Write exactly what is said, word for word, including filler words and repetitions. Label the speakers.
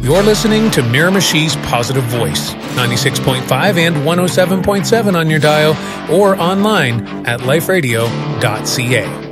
Speaker 1: You're listening to Miramichi's Positive Voice, ninety-six point five and one oh seven point seven on your dial or online at life radio dot c a.